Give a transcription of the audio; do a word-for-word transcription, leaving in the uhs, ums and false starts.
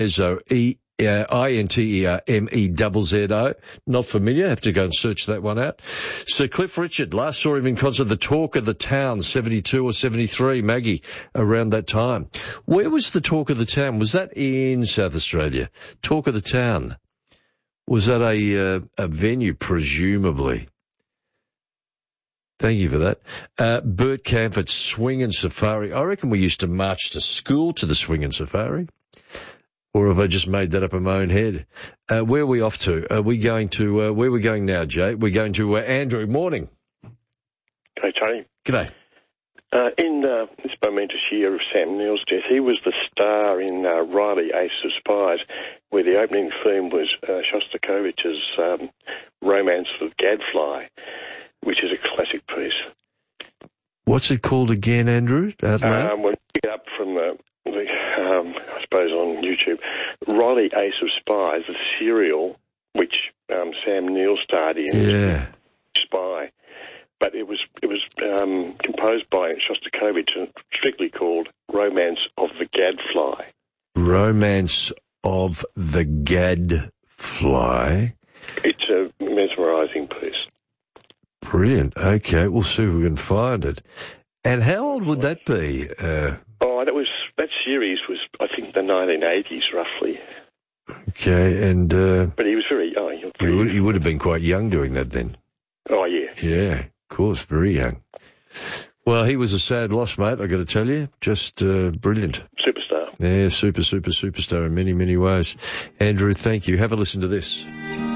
Zo, E, uh, I N T E R M E Z Z O. Not familiar. Have to go and search that one out. Sir Cliff Richard, last saw him in concert, the Talk of the Town, seventy-two or seventy-three, Maggie, around that time. Where was the Talk of the Town? Was that in South Australia? Talk of the Town. Was that a, uh, a venue, presumably? Thank you for that. Uh, Bert Camford, Swing and Safari. I reckon we used to march to school to the Swing and Safari. Or have I just made that up in my own head? Uh, where are we off to? Are we going to, uh, where are we going now, Jay? We're going to uh, Andrew. Morning. Hey, Tony. G'day. Uh, in uh, this momentous year of Sam Neill's death, he was the star in uh, Riley, Ace of Spies, where the opening theme was uh, Shostakovich's um, Romance of the Gadfly, which is a classic piece. What's it called again, Andrew? Out loud? Um, we'll pick it up from the, the um, I suppose on YouTube. Riley, Ace of Spies, the serial which um, Sam Neill starred in. Yeah. Spy. But it was it was um, composed by Shostakovich and strictly called Romance of the Gadfly. Romance of the Gadfly. It's a mesmerising piece. Brilliant. Okay, we'll see if we can find it. And how old would that be? Uh, oh, that was that series was I think the nineteen eighties roughly. Okay, and uh, but he was very oh, he, you would, you would have been quite young doing that then. Oh yeah. Yeah, of course, very young. Well, he was a sad loss, mate. I got to tell you, just uh, brilliant. Superstar. Yeah, super, super, superstar in many, many ways. Andrew, thank you. Have a listen to this.